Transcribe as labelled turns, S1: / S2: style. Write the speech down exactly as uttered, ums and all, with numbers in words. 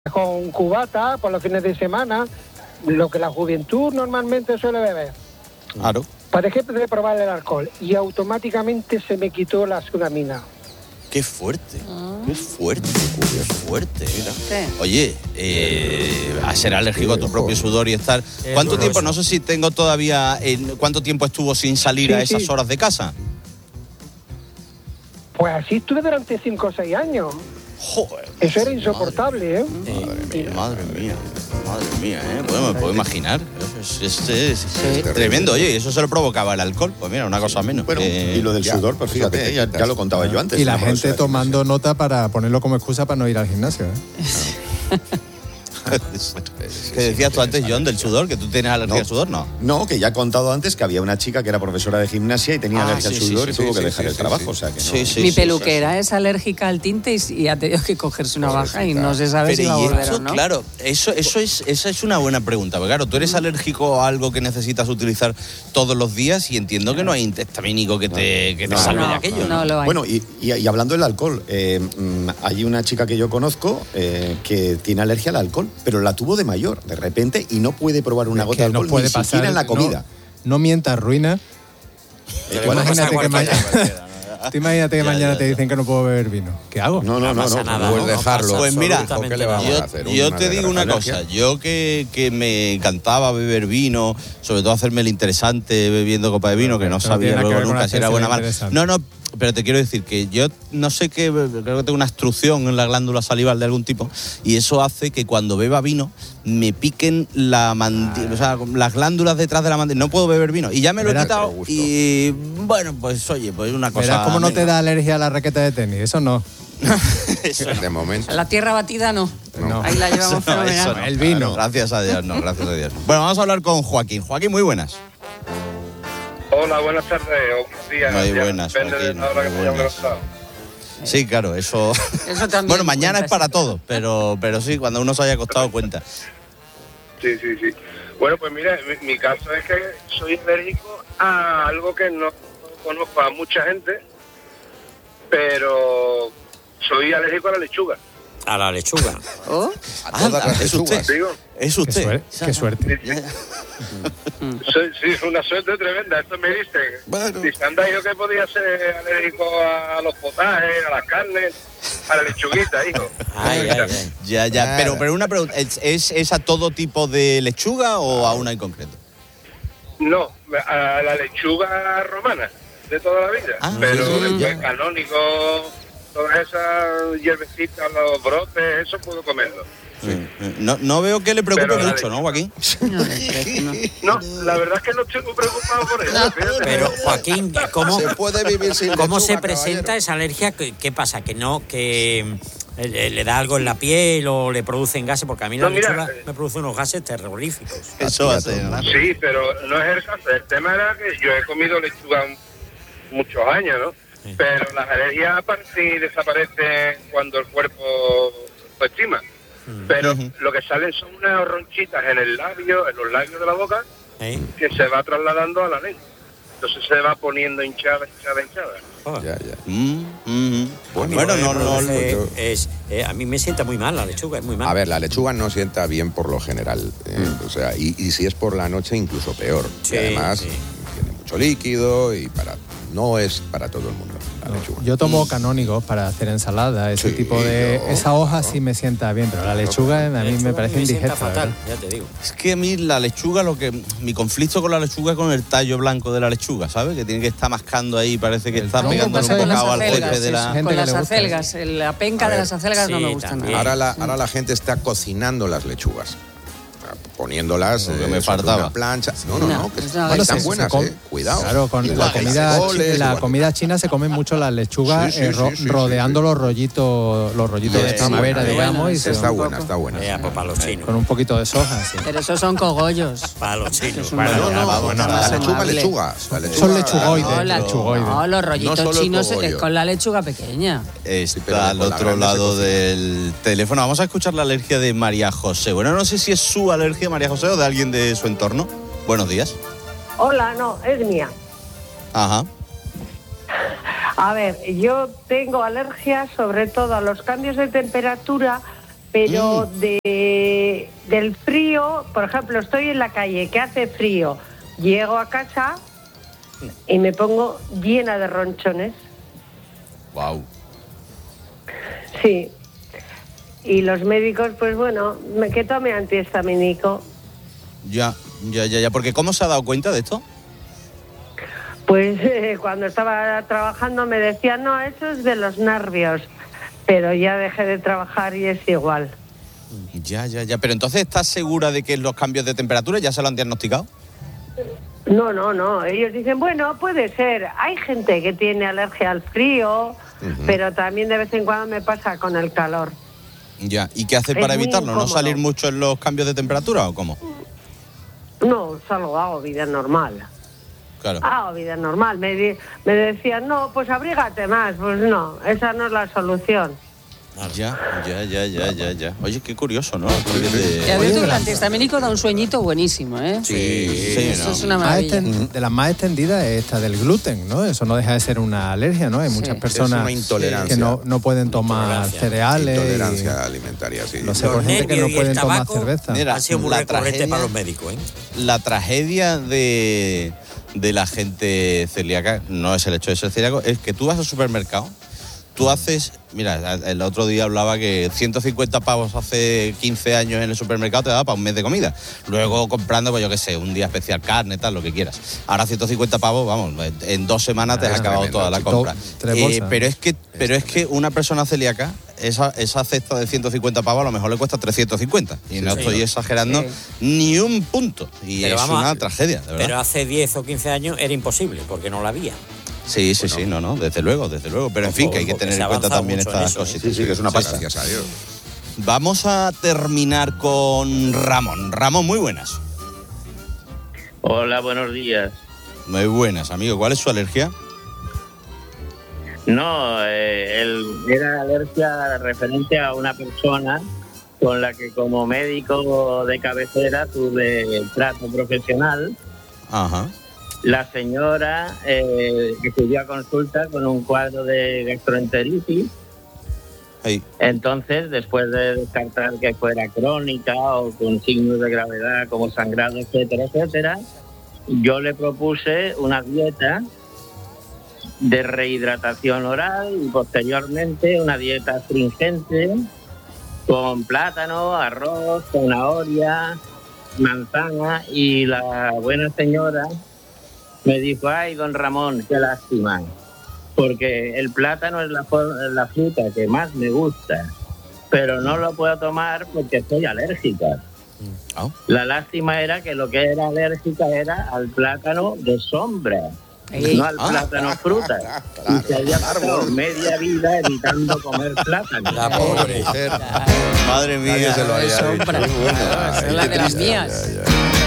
S1: con cubata por los fines de semana, lo que la juventud normalmente suele beber.
S2: Claro.
S1: Para ejemplo, de probar el alcohol y automáticamente se me quitó la sudamina.
S2: Qué fuerte, ah. qué fuerte, qué fuerte. Mira.
S3: Sí.
S2: Oye, eh, a ser alérgico a tu propio sudor y estar... ¿Cuánto tiempo? No sé si tengo todavía... Eh, ¿Cuánto tiempo estuvo sin salir sí, a esas sí. horas de casa?
S1: Pues así estuve durante cinco o seis años.
S2: Joder.
S1: Eso era insoportable, ¿eh?
S2: Madre mía, madre mía, madre mía, ¿eh? Bueno, me puedo imaginar. Es, es, es, es sí. tremendo. Oye, ¿y eso se lo provocaba el alcohol? Pues mira, una cosa menos.
S4: Bueno,
S2: eh,
S4: y lo del sudor, pues fíjate, ya, ya lo contaba yo antes.
S5: Y la gente tomando nota para ponerlo como excusa para no ir al gimnasio, ¿eh?
S2: ¿Qué decías tú antes, John, del sudor? ¿Que tú tienes alergia no, al sudor? No.
S4: No, que ya he contado antes que había una chica que era profesora de gimnasia y tenía ah, alergia sí, al sudor sí, y sí, tuvo sí, que dejar sí, el sí, trabajo. Sí. O sea, que no.
S2: sí, sí,
S3: Mi
S2: sí,
S3: peluquera
S2: sí,
S3: es alérgica al tinte y ha tenido que cogerse una baja y no se sabe Pero si va a volver
S2: eso,
S3: o no.
S2: Claro, eso, eso es, esa es una buena pregunta. Porque claro, tú eres alérgico a algo que necesitas utilizar todos los días y entiendo que no hay antihistamínico que te, que te
S4: no,
S2: salve
S4: no,
S2: de aquello.
S3: No, no lo hay.
S4: Bueno, y, y, y hablando del alcohol, eh, hay una chica que yo conozco eh, que tiene alergia al alcohol, pero la tuvo de mayor. De repente y no puede probar una
S5: es
S4: gota de alcohol
S5: no puede
S4: ni
S5: pasar,
S4: siquiera en la comida.
S5: No, no mientas, ruina.
S4: Eh,
S5: imagínate que mañana, tú imagínate que
S2: ya,
S5: mañana
S2: ya,
S5: te
S2: ya.
S5: deben que no puedo beber vino. ¿Qué hago?
S4: No, no, no, no,
S6: no,
S4: no,
S6: puedes dejarlo.
S2: Pues mira,
S6: ¿qué le vamos
S2: yo,
S6: a hacer?
S2: yo te digo una cosa, yo que, que me encantaba beber vino, sobre todo hacerme el interesante bebiendo copa de vino, que no, no sabía luego nunca si era buena o mala. No, no, pero te quiero decir que yo no sé qué, creo que tengo una obstrucción en la glándula salival de algún tipo y eso hace que cuando beba vino me piquen la mandíbula, o sea, las glándulas detrás de la mandíbula. No puedo beber vino y ya me lo he quitado y bueno, pues oye, pues una cosa...
S5: Verás cómo no te da alergia a la raqueta de tenis, eso no.
S6: Eso de momento.
S3: La tierra batida no.
S5: no.
S3: Ahí la llevamos
S2: no,
S3: fenomenal.
S2: No,
S5: el vino.
S2: Claro, gracias a Dios, no, gracias a Dios. Bueno, vamos a hablar con Joaquín. Joaquín, muy buenas.
S7: Hola, buenas tardes o buenos días.
S2: Muy buenas,
S7: depende
S2: Joaquín,
S7: de la hora que
S2: muy
S7: te
S2: buenas.
S7: hayamos
S2: Sí, claro, eso...
S3: Eso también
S2: bueno, mañana
S3: cuenta,
S2: es para
S3: sí.
S2: todo, pero, pero sí, cuando uno se haya acostado cuenta.
S7: Sí, sí, sí. Bueno, pues mira, mi, mi caso es que soy alérgico a algo que no conozco a mucha gente, pero soy alérgico a la lechuga.
S6: A la lechuga.
S3: ¿Oh?
S6: A todas las
S2: ¿Es usted?
S7: Digo,
S2: Es usted.
S5: Qué suerte. Qué suerte.
S7: sí, sí. Soy, sí, es una suerte tremenda. Esto me dicen.
S2: Bueno.
S7: Dice, anda, yo que podía ser alérgico a los potajes, a las carnes, a la lechuguita, hijo.
S6: Ay, ay, ay.
S2: Ya, ya, pero, pero una pregunta, ¿es, es, ¿es a todo tipo de lechuga o a una en concreto?
S7: No, a la lechuga romana de toda la vida,
S2: Ah,
S7: pero
S2: sí,
S7: después
S2: ya.
S7: canónico, todas esas hierbecitas, los brotes, eso puedo comerlo.
S2: Sí. No, no veo que le preocupe
S7: Pero la
S2: mucho, ¿no, Joaquín?
S3: No, no.
S7: No, la verdad es que no estoy muy preocupado por eso. Fíjate.
S6: Pero, Joaquín, ¿cómo,
S4: Se puede vivir sin
S6: ¿cómo
S4: lechuga,
S6: se presenta
S4: caballero?
S6: esa alergia? ¿Qué, qué pasa? ¿Que no? ¿Que le, le da algo en la piel o le producen gases? Porque a mí la
S7: No, mira,
S6: lechuga
S7: eh,
S6: me produce unos gases terroríficos.
S2: Eso va a ser, ¿no?
S7: Sí, pero no es el caso. El tema era que yo he comido lechuga muchos años, ¿no?
S6: Sí.
S7: Pero las alergias aparecen y desaparecen cuando el cuerpo lo estima. Pero
S2: Ujú.
S7: lo que salen son unas ronchitas en el labio, en los labios de la boca,
S6: ¿Eh?
S7: que se va trasladando a la lengua. Entonces se va poniendo hinchada, hinchada, hinchada.
S6: Oh.
S4: Ya, ya.
S2: Mm, mm.
S6: Bueno,
S2: Bueno, no, no,
S6: no,
S2: no.
S6: eh, es, eh, a mí me sienta muy mal la lechuga, es muy mal.
S8: A ver, la lechuga no sienta bien por lo general. eh, o sea, y, y si es por la noche, incluso peor.
S6: Sí,
S8: y además,
S6: sí.
S8: tiene mucho líquido y para no es para todo el mundo la lechuga.
S5: Yo tomo canónigos para hacer ensalada, ese
S8: Sí,
S5: tipo de...
S8: yo-
S5: Esa hoja sí me sienta bien, pero la lechuga a
S6: La
S5: mí
S6: lechuga
S5: me parece
S6: sienta
S5: indigesta.
S6: fatal,
S5: ¿verdad?
S6: ya te digo.
S2: Es que a mí la lechuga, lo que mi conflicto con la lechuga es con el tallo blanco de la lechuga, ¿sabes? Que tiene que estar mascando ahí, parece que
S5: El
S2: está
S5: tronco
S2: pegándole
S5: pasa
S2: un
S5: de las
S2: bocado al
S3: acelgas,
S2: jefe de
S3: sí,
S2: la...
S5: Gente
S3: Con
S5: que
S3: las
S5: le gusta.
S3: acelgas, la penca
S8: A
S3: de
S8: ver,
S3: las acelgas no
S6: sí,
S3: me gusta
S6: también.
S3: nada.
S8: Ahora la, ahora la gente está cocinando las lechugas. Poniéndolas
S2: Lo que
S8: eh,
S2: me
S8: sobre
S2: faltaba.
S8: una plancha. No, no,
S3: No,
S8: no. Que
S3: pues no,
S5: Bueno,
S8: están
S5: se- se
S8: buenas,
S5: com-
S8: eh. Cuidado.
S5: Claro, con
S8: Igual
S5: la
S8: que
S5: comida,
S8: frijoles,
S5: chi- la
S8: igual.
S5: comida china se comen mucho las lechugas
S8: Sí, sí,
S5: eh, ro-
S8: sí, sí, sí,
S5: rodeando
S8: sí.
S5: los rollitos, los rollitos
S2: Y
S5: de
S2: está
S5: primavera,
S2: buena,
S5: digamos,
S3: bueno,
S5: y
S3: eso
S5: se-
S8: Está
S3: un
S8: buena,
S3: poco.
S8: está buena.
S6: Eh, pues para los chinos.
S5: con un poquito de soja, sí.
S3: Pero esos son cogollos.
S6: Para los chinos.
S3: Es un
S5: Bueno,
S3: dolor.
S5: no, no,
S3: Mucho
S5: bueno,
S3: más
S8: La lechuga,
S3: amable.
S8: lechugas. La lechuga,
S5: Son lechugoides.
S3: No, la-
S5: lechugoides.
S3: no, los rollitos
S8: No solo el
S3: chinos
S8: cogollo.
S3: es con la lechuga pequeña.
S2: Está
S8: pero
S2: al
S8: con la
S2: otro
S8: grande se
S2: lado
S8: cocina.
S2: del teléfono. Vamos a escuchar la alergia de María José. Bueno, no sé si es su alergia, María José, o de alguien de su entorno. Buenos días.
S9: Hola, no, es mía.
S2: Ajá.
S9: A ver, yo tengo alergia sobre todo a los cambios de temperatura, pero
S2: Mm.
S9: de del frío, por ejemplo, estoy en la calle, que hace frío, llego a casa y me pongo llena de ronchones.
S2: Wow.
S9: Sí. Y los médicos, pues bueno, me, que tome antihistamínico.
S2: Ya, ya, ya, ya. Porque ¿cómo se ha dado cuenta de esto?
S9: Pues eh, cuando estaba trabajando me decían, no, eso es de los nervios. Pero ya dejé de trabajar y es igual.
S2: Ya, ya, ya. Pero entonces, ¿estás segura de que los cambios de temperatura ya se lo han diagnosticado?
S9: No, no, no. Ellos dicen, bueno, puede ser. Hay gente que tiene alergia al frío, uh-huh. pero también de vez en cuando me pasa con el calor.
S2: Ya. ¿Y qué hace para evitarlo? ¿No salir mucho en los cambios de temperatura o cómo?
S9: No, solo hago vida normal.
S2: Claro.
S9: Hago vida normal. Me, di- me decían, no, pues abrígate más. Pues no, esa no es la solución.
S2: Ya, ya, ya, ya, ya, ya. Oye, qué curioso, ¿no?
S3: De... Ya ves, el antihistamínico da un sueñito buenísimo, ¿eh?
S2: Sí, sí,
S3: eso
S2: no.
S3: es una maravilla.
S5: Más de las más extendidas es esta del gluten, ¿no? Eso no deja de ser una alergia, ¿no? Hay sí. muchas personas
S8: es una intolerancia.
S5: que no, no pueden tomar cereales.
S8: Intolerancia
S5: y...
S8: alimentaria, sí.
S5: No sé, por gente que no pueden tomar cerveza.
S6: Mira, ha sido muy recurrente para los médicos, ¿eh?
S2: La tragedia de, de la gente celíaca no es el hecho de ser celíaco, es que tú vas al supermercado. Tú haces, mira, el otro día hablaba que ciento cincuenta pavos hace quince años en el supermercado te daba para un mes de comida. Luego comprando, pues yo qué sé, un día especial, carne, tal, lo que quieras. Ahora ciento cincuenta pavos, vamos, en dos semanas te has acabado toda la compra. Eh, pero es que pero es que una persona celíaca, esa, esa cesta de ciento cincuenta pavos a lo mejor le cuesta trescientos cincuenta. Y sí, no estoy sí. exagerando sí. ni un punto. Y pero es vamos, una tragedia, de verdad.
S6: Pero hace diez o quince años era imposible, porque no la había.
S2: Sí, sí, bueno, sí, no, no, desde luego, desde luego. Pero en fin, que hay que tener en cuenta también estas cositas.
S8: Sí, sí, que es una pasta. Gracias a Dios.
S2: Vamos a terminar con Ramón. Ramón, muy buenas.
S10: Hola, buenos días.
S2: Muy buenas, amigo. ¿Cuál es su alergia?
S10: No, eh, él era alergia referente a una persona con la que como médico de cabecera tuve trato profesional.
S2: Ajá.
S10: La señora eh, que acudió a consulta con un cuadro de gastroenteritis.
S2: Hey.
S10: Entonces, después de descartar que fuera crónica o con signos de gravedad como sangrado, etcétera, etcétera, yo le propuse una dieta de rehidratación oral y posteriormente una dieta astringente con plátano, arroz, zanahoria, manzana, y la buena señora me dijo, ay, don Ramón, qué lástima, porque el plátano es la, la fruta que más me gusta, pero no lo puedo tomar porque soy alérgica. Oh. La lástima era que lo que era alérgica era al plátano de sombra, Ey. no al ah. plátano fruta. Claro, y se había pasado media vida evitando comer plátano.
S6: La pobre.
S2: Madre mía.
S3: Se lo haya sombra. Bueno. Es la de las mías. Ya, ya.